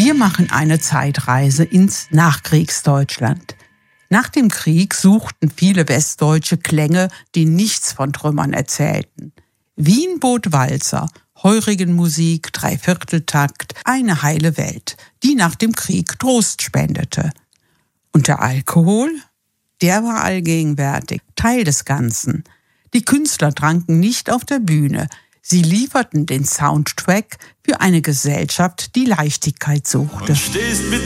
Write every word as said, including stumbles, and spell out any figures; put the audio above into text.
Wir machen eine Zeitreise ins Nachkriegsdeutschland. Nach dem Krieg suchten viele Westdeutsche Klänge, die nichts von Trümmern erzählten. Wien bot Walzer, Heurigenmusik, Dreivierteltakt, eine heile Welt, die nach dem Krieg Trost spendete. Und der Alkohol? Der war allgegenwärtig, Teil des Ganzen. Die Künstler tranken nicht auf der Bühne. Sie lieferten den Soundtrack für eine Gesellschaft, die Leichtigkeit suchte.